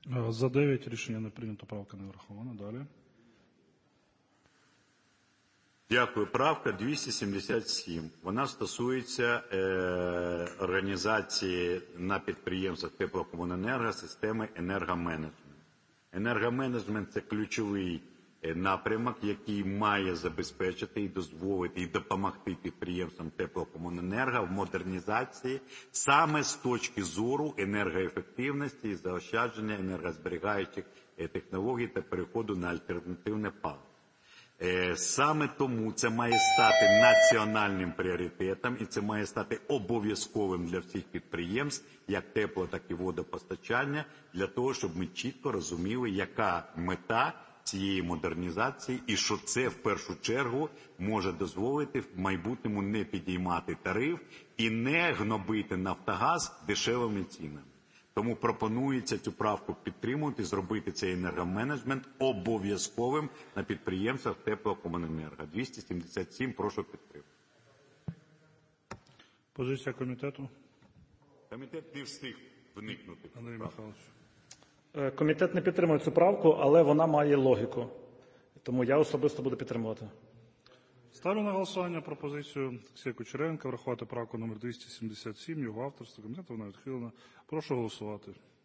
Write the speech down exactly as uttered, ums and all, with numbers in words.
За дев'ять рішення не прийнято, правка не врахована. Далі. Дякую. Правка двісті сімдесят сім. Вона стосується е, організації на підприємствах теплокомуненерго системи енергоменеджменту. Енергоменеджмент – це ключовий напрямок, який має забезпечити і дозволити, і допомогти підприємствам теплокомуненерго в модернізації саме з точки зору енергоефективності і заощадження енергозберігаючих технологій та переходу на альтернативне паливо. Саме тому це має стати національним пріоритетом і це має стати обов'язковим для всіх підприємств, як тепло, так і водопостачання, для того, щоб ми чітко розуміли, яка мета цієї модернізації і що це в першу чергу може дозволити в майбутньому не підіймати тариф і не гнобити Нафтогаз дешевими цінами. Тому пропонується цю правку підтримувати, зробити цей енергоменеджмент обов'язковим на підприємствах теплокомуненерго. двісті сімдесят сім, прошу підтримати. Позиція комітету. Комітет не встиг вникнути. Андрій Михайлович. Комітет не підтримує цю правку, але вона має логіку. Тому я особисто буду підтримувати. Ставлю на голосування пропозицію Олексія Кучеренка врахувати правку номер двісті сімдесят сім, його авторство. Комітетом вона відхилена. Прошу голосувати.